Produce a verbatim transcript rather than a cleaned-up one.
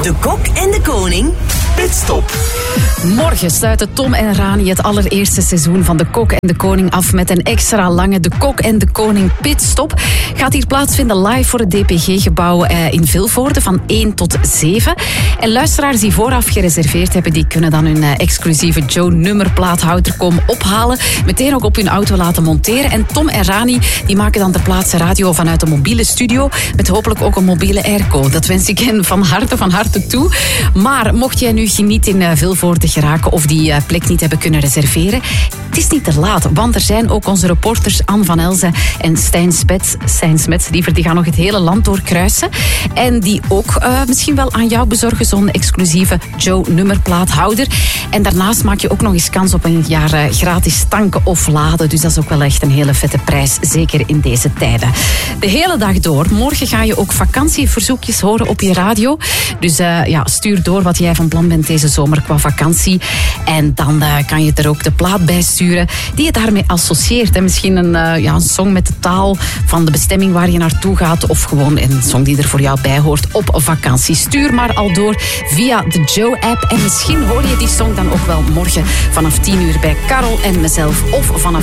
De Kok en de Koning Pitstop. Morgen sluiten Tom en Rani het allereerste seizoen van De Kok en de Koning af met een extra lange De Kok en de Koning Pitstop. Gaat hier plaatsvinden live voor het D P G-gebouw in Vilvoorde van één tot zeven. En luisteraars die vooraf gereserveerd hebben, die kunnen dan hun exclusieve Joe-nummerplaathouder komen ophalen. Meteen ook op hun auto laten monteren. En Tom en Rani die maken dan ter plaatse radio vanuit een mobiele studio met hopelijk ook een mobiele airco. Dat wens ik hen van harte, van harte toe. Maar mocht jij nu niet in Vilvoorde geraken of die plek niet hebben kunnen reserveren, het is niet te laat, want er zijn ook onze reporters Anne van Elzen en Stijn Smets, Stijn Smets, liever, die gaan nog het hele land doorkruisen. En die ook uh, misschien wel aan jou bezorgen, zo'n exclusieve Joe-nummerplaathouder. En daarnaast maak je ook nog eens kans op een jaar uh, gratis tanken of laden. Dus dat is ook wel echt een hele vette prijs, zeker in deze tijden. De hele dag door. Morgen ga je ook vakantieverzoekjes horen op je radio. Dus uh, ja, stuur door wat jij van plan bent deze zomer qua vakantie. En dan uh, kan je er ook de plaat bij sturen die je daarmee associeert. En misschien een, uh, ja, een song met de taal van de bestemming waar je naartoe gaat. Of gewoon een song die er voor jou bij hoort op vakantie. Stuur maar al door via de Joe-app. En misschien hoor je die song dan ook wel morgen vanaf tien uur bij Karel en mezelf. Of vanaf